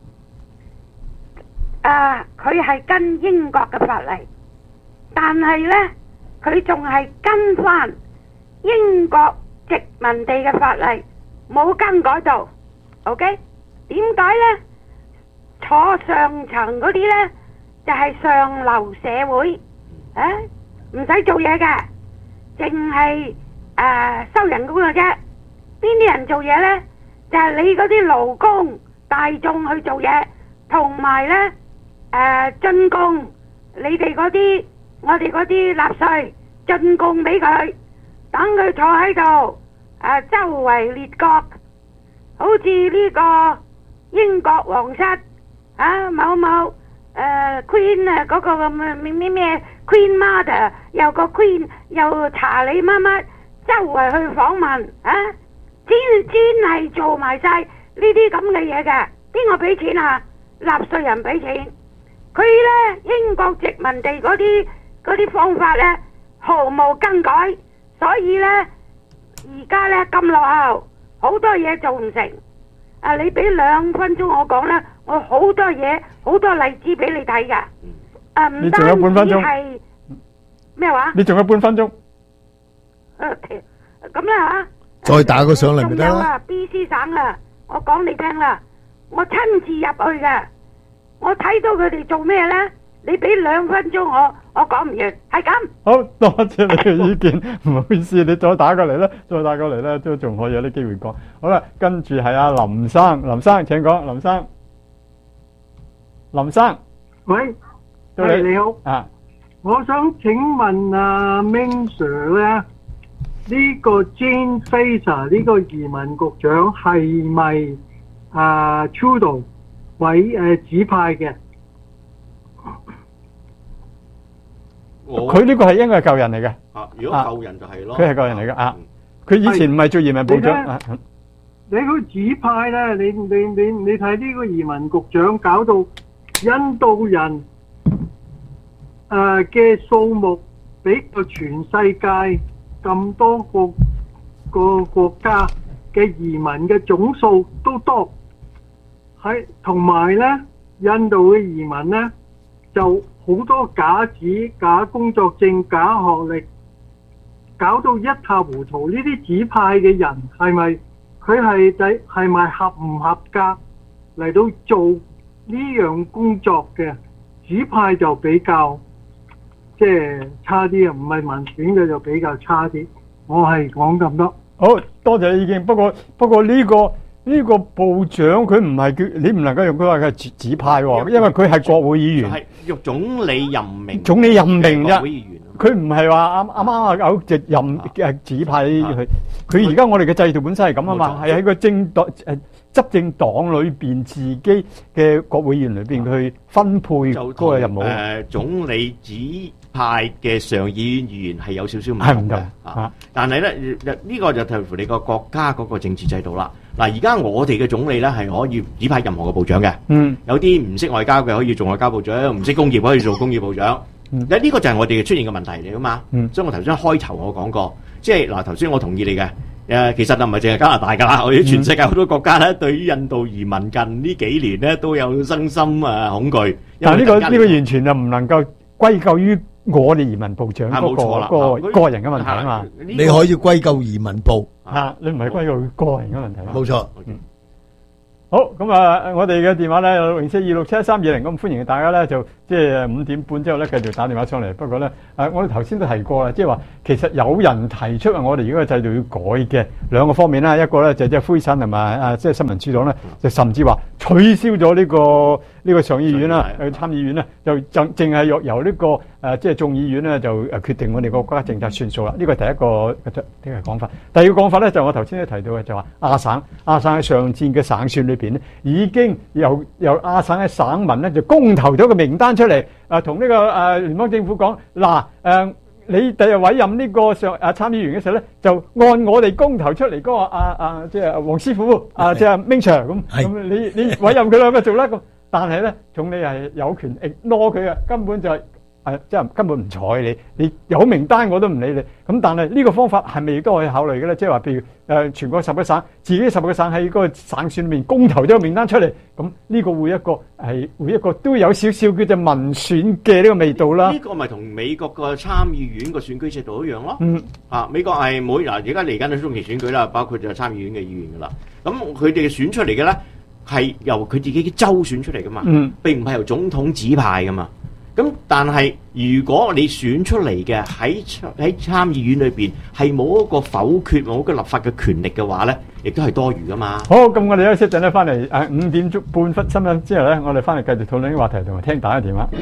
啊，佢係跟英國嘅法例，但係呢，佢仲係跟翻英國殖民地嘅法例，冇更改到。OK？點解呢？坐上層嗰啲呢，就係上流社會，啊，唔使做嘢嘅，淨係誒收人工嘅啫。邊啲人做嘢呢？就係你嗰啲勞工大眾去做嘢，同埋呢誒進貢你哋嗰啲我哋嗰啲納稅進貢俾佢，等佢坐喺度誒周圍列國，好似呢個英國皇室。啊，某某誒、呃、Queen 啊，嗰、那個咁咩咩咩 Queen Mother， 又個 Queen 又查你乜乜，周圍去訪問啊，專專係做埋晒呢啲咁嘅嘢嘅，邊個俾錢啊？納稅人俾錢。佢咧英國殖民地嗰啲嗰啲方法咧毫無更改，所以咧而家咧咁落後，好多嘢做唔成。啊！你俾兩分鐘我講啦，我好多嘢好多例子俾你睇噶。啊，唔單止係咩話？ 你仲有半分鐘。 誒，咁啦嚇。再打個上嚟咪得啦。 仲有啊 ，B C 省啊，我講你聽啦，我親自入去嘅，我睇到佢哋做咩咧？你俾兩分鐘我，我講唔完，係咁。 好多謝你嘅意見，唔好意思，你再打過嚟啦，再打過嚟啦，都仲可以有啲機會講。好啦，跟住係阿林生，林生請講，林生，林生， 喂， 你你好， 啊， 我想請問啊 Ming Sir 咧，呢個 Jane Fraser 呢個移民局長係咪啊 Trudeau 委誒指派嘅？ 佢呢個係應該係舊人嚟嘅。 啊，如果舊人就係咯。 佢係舊人嚟嘅啊。佢以前唔係做移民部長啊。 你佢指派咧，你你你你睇呢個移民局長搞到印度人誒嘅數目比個全世界咁多個個國家嘅移民嘅總數都多，係同埋咧印度嘅移民咧就。好多假紙、假工作證、假學歷，搞到一塌糊塗。呢啲指派嘅人係咪佢係第係咪合唔合格嚟到做呢樣工作嘅？指派就比較即係差啲啊，唔係民選嘅就比較差啲。我係講咁多。 好多謝你意見，不過不過呢個。呢個部長佢唔係叫你唔能夠用佢話佢係指指派喎，因為佢係國會議員， 係用總理任命。 總理任命啫， 議員佢唔係話啱啱啱啊有直任誒指派佢。佢而家我哋嘅制度本身係咁啊嘛，係喺個政黨誒執政黨裏邊自己嘅國會議員裏邊去分配嗰個任務。 誒總理指派嘅上議院議員係有少少唔同嘅啊，但係咧呢個就視乎你個國家嗰個政治制度啦。嗱，而家我哋嘅總理咧係可以指派任何嘅部長嘅，嗯，有啲唔識外交嘅可以做外交部長，唔識工業可以做工業部長。嗯，呢個就係我哋嘅出現嘅問題嚟噶嘛。嗯，所以我頭先開頭我講過，即係嗱頭先我同意你嘅，誒其實就唔係淨係加拿大㗎啦，我哋全世界好多國家咧對於印度移民近呢幾年咧都有生心啊恐懼。 但係呢個呢個完全就唔能夠歸咎於我哋移民部長嗰個個個人嘅問題啊嘛。 你可以歸咎移民部。 啊！你唔係歸咎個人嘅問題。 冇錯。 好，咁啊，我哋嘅電話咧有零四二六七一三二零，咁歡迎大家咧就即係五點半之後咧繼續打電話上嚟。不過咧，誒我哋頭先都提過啦，即係話其實有人提出啊，我哋而家個制度要改嘅兩個方面啦，一個咧就即係灰塵同埋啊，即係新民主黨咧就甚至話取消咗呢個呢個上議院啦，誒參議院咧就就淨係由由呢個誒即係眾議院咧就誒決定我哋個國家政策算數啦。呢個係第一個呢個講法。第二個講法咧就我頭先都提到嘅，就話亞省亞省喺上次嘅省選裏邊咧已經由由亞省嘅省民咧就公投咗個名單出嚟，誒同呢個誒聯邦政府講嗱誒。你第日委任呢個上啊參議員嘅時候咧，就按我哋公投出嚟嗰個啊啊，即係黃師傅啊，即係 Ming Sir 咁，咁你你委任佢兩個做啦咁。但係咧，總理係有權 ignore 佢嘅，根本就係誒，即係根本唔睬你。你有名單我都唔理你。咁但係呢個方法係咪亦都可以考慮嘅咧？即係話譬如誒全國十個省，自己十個省喺嗰個省選裏面公投咗個名單出嚟，咁呢個會一個係會一個都有少少叫做民選嘅呢個味道啦。 呢個咪同美國個參議院個選舉制度一樣咯。 嗯，啊， 美國係每嗱而家嚟緊嘅中期選舉啦，包括就參議院嘅議員噶啦。咁佢哋選出嚟嘅咧係由佢自己嘅州選出嚟噶嘛， 嗯， 並唔係由總統指派噶嘛。咁但係如果你選出嚟嘅喺喺參議院裏邊係冇一個否決冇一個立法嘅權力嘅話咧，亦都係多餘噶嘛。 好，咁我哋休息陣咧，翻嚟誒五點鐘半分新聞之後咧，我哋翻嚟繼續討論呢個話題同埋聽大家電話。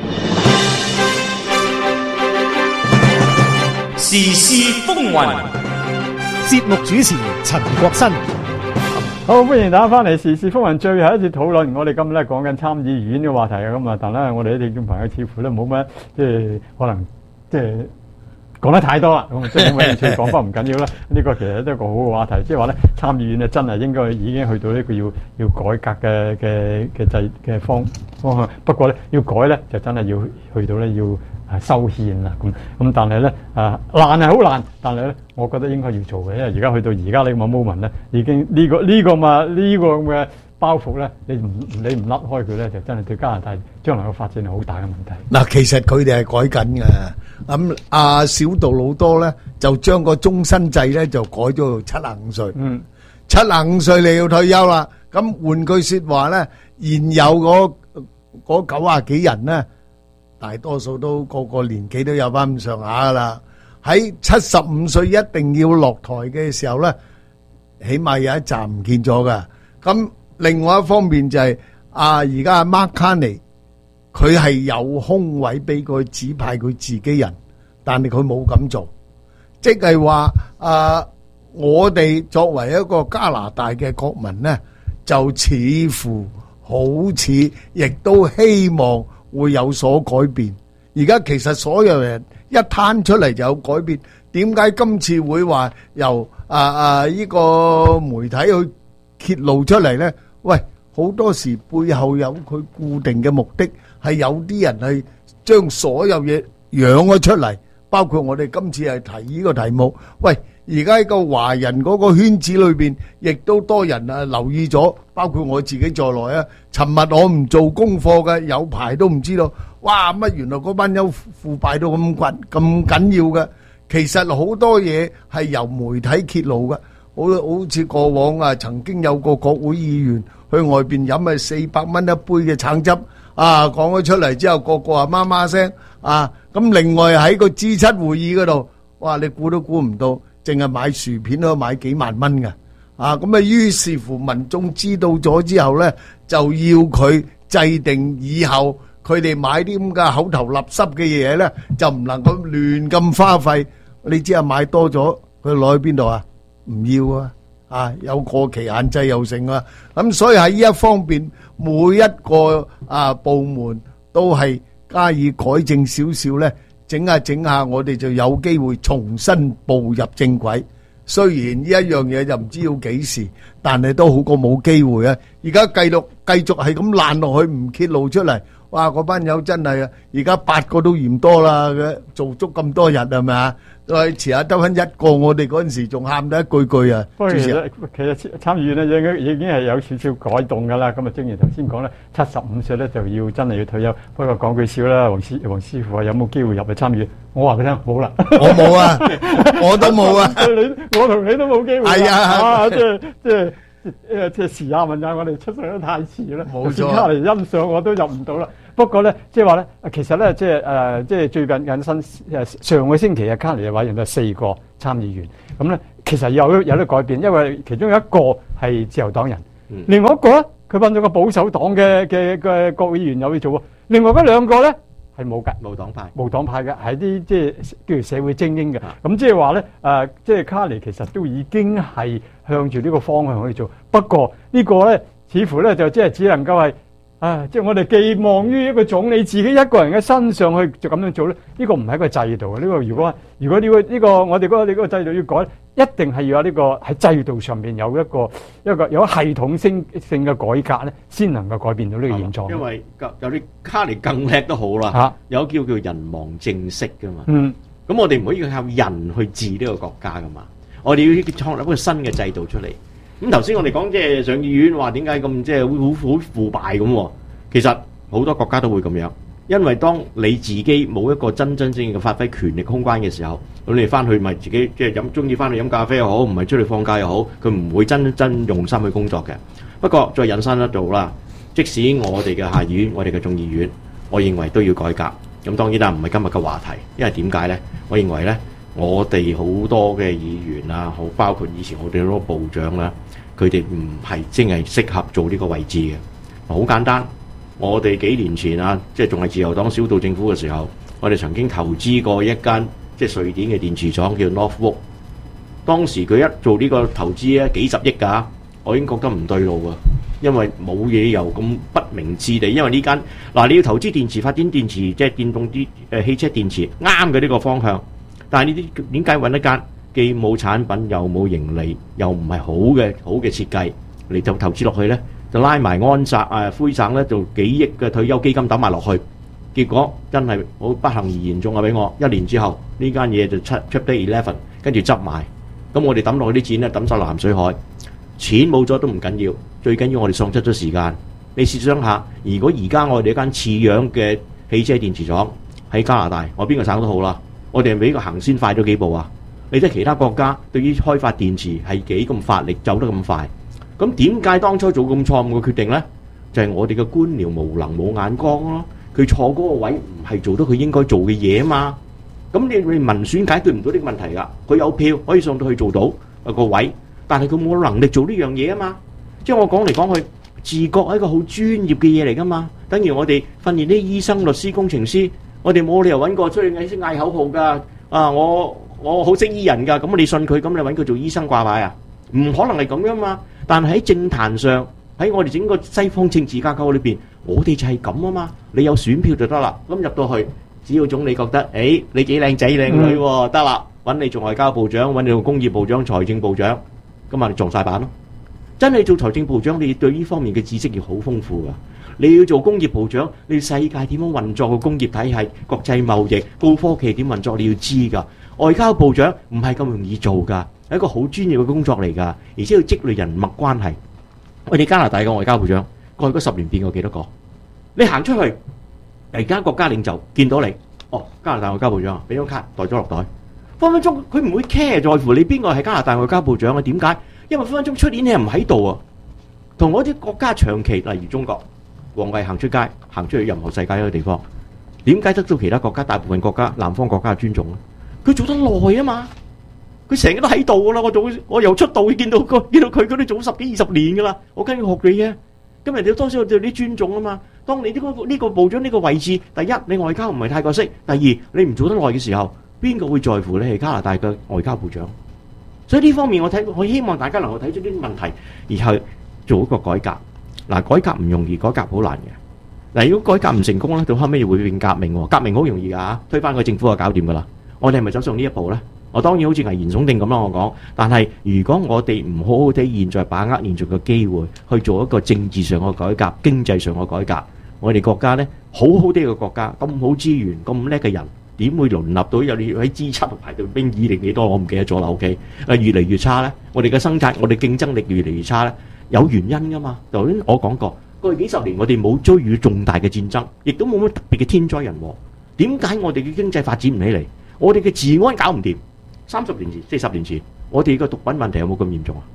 時事風雲，節目主持陳國新。 好，歡迎大家翻嚟時事風雲最後一次討論。我哋今日咧講緊參議院嘅話題啊，咁啊，但係我哋啲聽眾朋友似乎咧冇乜即係可能即係講得太多啦，咁即係冇興趣講翻唔緊要啦。呢個其實都係一個好嘅話題，即係話咧參議院咧真係應該已經去到呢個要要改革嘅嘅嘅制嘅方方向。不過咧要改咧就真係要去到咧要係修憲啦，咁咁但係咧啊難係好難，但係咧我覺得應該要做嘅，因為而家去到而家呢個 moment 咧，已經呢、這個呢、這個嘛呢、這個咁嘅包袱咧，你唔你唔甩開佢咧，就真係對加拿大將來嘅發展係好大嘅問題。 嗱，其實佢哋係改緊嘅，咁阿小杜魯多咧就將個終身制咧就改咗到七十五歲， 嗯， 七十五歲你要退休啦。咁換句説話咧，現有嗰嗰九啊幾人咧。大多數都個個年紀都有翻咁上下噶啦，喺七十五歲一定要落台嘅時候咧，起碼有一站唔見咗噶。咁另外一方面就係啊，而家阿 Mark Carney 佢係有空位俾佢指派佢自己人，但係佢冇咁做，即係話啊，我哋作為一個加拿大嘅國民咧，就似乎好似亦都希望會有所改變。而家其實所有人一攤出嚟就有改變，點解今次會話由啊啊呢個媒體去揭露出嚟呢？喂，好多時背後有佢固定嘅目的，係有啲人係將所有嘢養咗出嚟，包括我哋今次係提呢個題目。喂，而家喺個華人嗰個圈子裏邊，亦都多人啊留意咗，包括我自己在內啊。尋日我唔做功課嘅，有排都唔知道，哇乜原來嗰班友腐敗到咁緊咁緊要嘅。其實好多嘢係由媒體揭露嘅，好好似過往啊，曾經有個國會議員去外邊飲啊四百蚊一杯嘅橙汁啊，講咗出嚟之後，個個啊媽媽聲啊。咁另外喺個 G 七會議嗰度，哇你估都估唔到，淨係買薯片都買幾萬蚊嘅啊！咁啊，於是乎民眾知道咗之後咧，就要佢制定以後佢哋買啲咁嘅口頭垃圾嘅嘢咧，就唔能夠亂咁花費。你知啊，買多咗佢攞去邊度啊？唔要啊！啊，有過期限制又成啊！咁所以喺呢一方面，每一個啊部門都係加以改正少少咧。整下整下，我哋就有機會重新步入正軌。雖然呢一樣嘢就唔知要幾時，但係都好過冇機會啊！而家繼續繼續係咁爛落去，唔揭露出嚟，哇！嗰班友真係啊！而家八個都嫌多啦，做足咁多日係咪啊？都係遲下得翻一個，我哋嗰陣時仲喊得一句句啊！ 不過其實其實參議院咧已經已經係有少少改動㗎啦。咁啊，正如頭先講咧，七十五歲咧就要真係要退休。不過講句笑啦，黃師黃師傅話有冇機會入去參議？我話佢聽冇啦， 我冇啊，我都冇啊， 你我同你都冇機會。 係啊， 啊即係即係誒即係時下問下我哋出世得太遲啦， 冇錯就算卡嚟欣賞我都入唔到啦。不過咧，即係話咧，其實咧，即係誒，即係最近引申誒上個星期啊，卡嚟嘅委員有四個參議員，咁咧其實有有得改變，因為其中有一個係自由黨人， 嗯另外一個咧佢揾咗個保守黨嘅嘅嘅國會議員有去做喎，另外嗰兩個咧係冇㗎。 無黨派。 無黨派嘅，係啲即係叫做社會精英嘅。 啊咁即係話咧，誒、即係卡尼其實都已經係向住呢個方向去做。不過呢個咧，似乎咧就即係只能夠係，啊，即係我哋寄望於一個總理自己一個人嘅身上去就咁樣做咧。呢、個唔係一個制度啊！呢、個如果如果呢、個呢、個我哋嗰個你嗰個制度要改，一定係要有呢、個喺制度上面有一個一個有系統性性嘅改革咧，先能夠改變到呢個現狀。 因為有啲卡尼更叻都好啦， 嚇有叫叫人亡政息噶嘛。 嗯。 咁我哋唔可以靠人去治呢個國家噶嘛，我哋要創立一個新嘅制度出嚟。咁頭先我哋講即係上議院話點解咁即係好好好腐敗咁喎？其實好多國家都會咁樣，因為當你自己冇一個真真正正嘅發揮權力空間嘅時候，咁你翻去咪自己即係飲中意翻去飲咖啡又好，唔係出去放假又好，佢唔會真真用心去工作嘅。不過再引申得到啦，即使我哋嘅下議院、我哋嘅眾議院，我認為都要改革。咁當然啦，唔係今日嘅話題，因為點解呢？我認為呢，我哋好多嘅議員啊，好包括以前我哋好多部長啦，佢哋唔係真係適合做呢個位置嘅。好簡單，我哋幾年前啊，即係仲係自由黨小道政府嘅時候，我哋曾經投資過一間即係瑞典嘅電池廠叫 Northvolt。當時佢一做呢個投資咧，幾十億㗎，我已經覺得唔對路啊！因為冇嘢由咁不明智地，因為呢間嗱你要投資電池發展電池，即係電動啲誒汽車電池啱嘅呢個方向，但係呢啲點解揾一間既冇產品又冇盈利又唔係好嘅好嘅設計嚟就投資落去呢？就拉埋安澤啊灰省咧，就幾億嘅退休基金抌埋落去，結果真係好不幸而言中啊！俾我一年之後呢間嘢就出 Chapter Eleven，跟住執埋，咁我哋抌落去啲錢咧抌晒落鹹水海。錢冇咗都唔緊要，最緊要我哋喪失咗時間。你試想下，如果而家我哋一間似樣嘅汽車電池廠喺加拿大，我邊個省都好啦，我哋係比個行先快咗幾步啊！你睇其他國家對於開發電池係幾咁發力，走得咁快，咁點解當初做咁錯誤嘅決定呢？就係、是、我哋嘅官僚無能冇眼光咯。佢坐嗰個位唔係做到佢應該做嘅嘢啊嘛。咁你你民選解決唔到呢個問題㗎，佢有票可以上到去做到個位。但係佢冇能力做呢樣嘢啊嘛，即係我講嚟講去，自覺係一個好專業嘅嘢嚟噶嘛。等於我哋訓練啲醫生、律師、工程師，我哋冇理由揾個出去嗌識嗌口號㗎。啊，我我好識醫人㗎，咁你信佢，咁你揾佢做醫生掛牌啊？唔可能係咁樣嘛。但係喺政壇上，喺我哋整個西方政治架構裏邊，我哋就係咁啊嘛。你有選票就得啦。咁入到去，只要總理覺得，誒你幾靚仔靚女喎，得啦，揾你做外交部長，揾你做工業部長、財政部長。咁啊，你撞晒板咯！真係做財政部長，你對呢方面嘅知識要好豐富噶。你要做工業部長，你世界點樣運作個工業體系、國際貿易、高科技點運作，你要知噶。外交部長唔係咁容易做噶，係一個好專業嘅工作嚟噶，而且要積累人脈關係。我哋加拿大嘅外交部長過去嗰十年變過幾多個？你行出去，而家國家領袖見到你，哦，加拿大外交部長，俾張卡袋咗落袋。分分鐘佢唔會 care 在乎你邊個係加拿大外交部長啊？點解？因為分分鐘出年你係唔喺度啊！同嗰啲國家長期，例如中國，王毅行出街，行出去任何世界一個地方，點解得到其他國家大部分國家南方國家嘅尊重咧？佢做得耐啊嘛，佢成日都喺度噶啦。我做我由出道見到佢，見到佢嗰啲做十幾二十年噶啦。我跟佢學你嘅，咁人哋多少對你尊重啊嘛。當你呢個呢個部長呢個位置，第一你外交唔係太過識，第二你唔做得耐嘅時候。邊個會在乎你係加拿大嘅外交部長？所以呢方面我睇，我希望大家能夠睇出啲問題，然後做一個改革。嗱，改革唔容易，改革好難嘅。嗱，如果改革唔成功咧，到後尾會變革命喎。革命好容易㗎，推翻個政府就搞掂㗎啦。我哋係咪走上呢一步咧？我當然好似危言聳聽咁啦，我講。但係如果我哋唔好好地現在把握現在嘅機會，去做一個政治上嘅改革、經濟上嘅改革，我哋國家咧好好啲嘅國家，咁好資源、咁叻嘅人。點會淪立到有你喺 G 七排到兵二零幾多？我唔記得咗啦。OK，誒越嚟越差咧，我哋嘅生產、我哋競爭力越嚟越差咧，有原因噶嘛？頭先我講過，過去幾十年我哋冇遭遇重大嘅戰爭，亦都冇乜特別嘅天災人禍。點解我哋嘅經濟發展唔起嚟？我哋嘅治安搞唔掂。三十年前、四十年前，我哋嘅毒品問題有冇咁嚴重啊？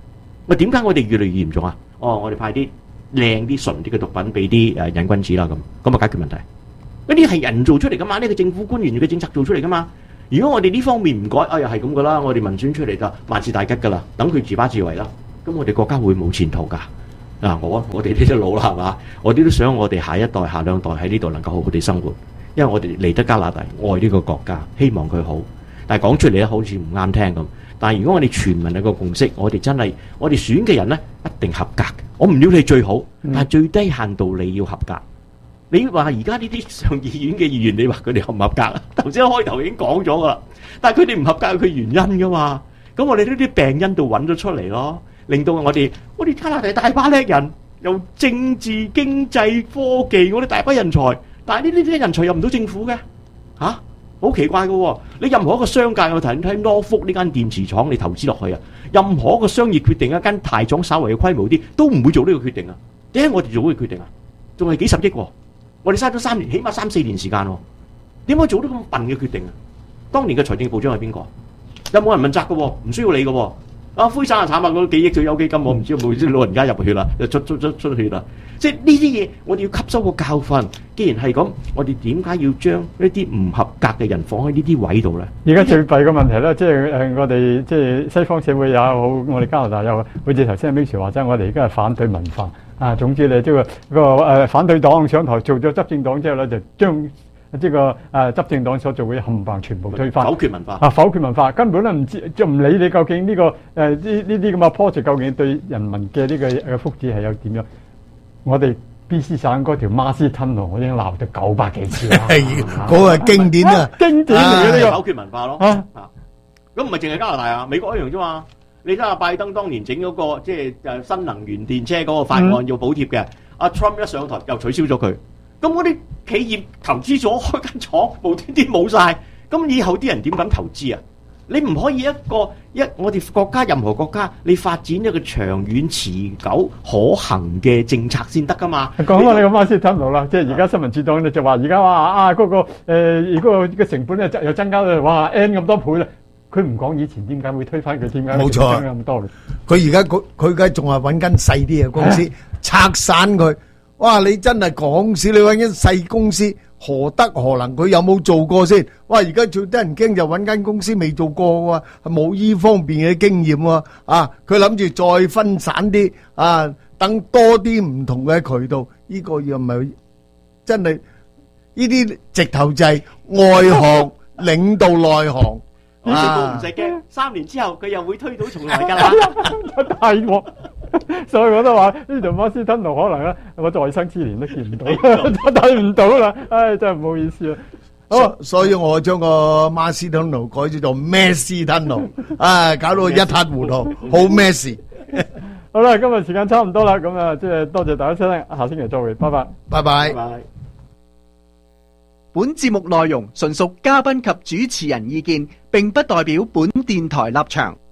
喂，點解我哋越嚟越嚴重啊？哦，我哋派啲靚啲純啲嘅毒品俾啲誒癮君子啦，咁咁啊解決問題。呢啲係人做出嚟噶嘛？呢個政府官員嘅政策做出嚟噶嘛？如果我哋呢方面唔改，哎呀係咁噶啦，我哋民選出嚟就萬事大吉噶啦，等佢自把自為啦。咁我哋國家會冇前途㗎。嗱、啊，我我哋呢啲老啦係嘛？我哋都想我哋下一代、下兩代喺呢度能夠好好地生活，因為我哋嚟得加拿大，愛呢個國家，希望佢好。但係講出嚟咧，好似唔啱聽咁。但係如果我哋全民有個共識，我哋真係我哋選嘅人咧一定合格嘅。我唔要你最好，但係最低限度你要合格。你話而家呢啲上議院嘅議員，你話佢哋合唔合格啊？頭先開頭已經講咗噶啦，但係佢哋唔合格有佢原因噶嘛。咁我哋呢啲病因度揾咗出嚟咯，令到我哋我哋加拿大大把叻人，由政治、經濟、科技，我哋大把人才，但係呢啲啲人才入唔到政府嘅，嚇、啊，好奇怪嘅喎。你任何一個商界，我睇睇 Norfolk 呢間電池廠，你投資落去啊，任何一個商業決定，一間大廠稍微嘅規模啲，都唔會做呢個決定啊。點解我哋做呢個決定啊？仲係幾十億喎。我哋嘥咗三年，起碼三四年時間喎，點解做到咁笨嘅決定啊？當年嘅財政部長係邊個？有冇人問責嘅喎？唔需要你嘅喎。啊，灰山啊慘啊！嗰幾億退休基金，我唔知有冇啲老人家入血啦，又出出出出血啦。即係呢啲嘢，我哋要吸收個教訓。既然係咁，我哋點解要將呢啲唔合格嘅人放喺呢啲位度咧？ 而家最弊嘅問題咧，即係誒我哋即係西方社會也好，我哋加拿大又好，好似頭先阿 Michelle 話齋，我哋而家係反對文化。啊，總之咧，即係個誒反對黨上台做咗執政黨之後咧，就將即個誒執政黨所做嘅冚唪唥全部推翻， 否決文化啊，否決文化根本咧唔知，就唔理你究竟呢個誒呢呢啲咁嘅 project 究竟對人民嘅呢個誒福祉係有點樣？我哋 B C 省嗰條馬斯吞路，我已經鬧咗九百幾次啦， 嗰個係經典啊， 經典嚟嘅呢個否決文化咯。啊，咁唔係淨係加拿大啊，美國一樣啫嘛。你睇下拜登當年整嗰個即係誒新能源電車嗰個法案要補貼嘅，阿 Trump 一上台又取消咗佢。咁嗰啲企業投資咗開間廠，無端端冇晒，咁以後啲人點敢投資啊？你唔可以一個一我哋國家任何國家，你發展一個長遠持久可行嘅政策先得噶嘛？ 講翻你個馬斯吞路啦，即係而家新聞處長咧就話而家話啊嗰個誒如果個成本咧又增加到哇 N 咁多倍啦。佢唔講以前點解會推翻佢，點解冇錯咁多嘅？ 佢而家佢佢而家仲係揾間細啲嘅公司拆散佢。哇！你真係講笑，你揾間細公司何德何能？佢有冇做過先？哇！而家最得人驚就揾間公司未做過喎，係冇依方面嘅經驗喎。啊！佢諗住再分散啲啊，等多啲唔同嘅渠道。呢個又唔係真係呢啲直頭就係外行領導內行。 你都唔使驚，三年之後佢又會推倒重來㗎啦。 大鑊，所以我都話呢條馬斯吞路可能咧，我在生之年都見唔到，睇唔到啦。唉，真係唔好意思啊。 好，所以我將個馬斯吞路改咗做咩斯吞路，啊，搞到一塌糊塗，好咩事？ 好啦，今日時間差唔多啦，咁啊，即係多謝大家收聽，下星期再會，拜拜， 拜拜。 拜拜。 本節目內容純屬嘉賓及主持人意見，並不代表本電台立場。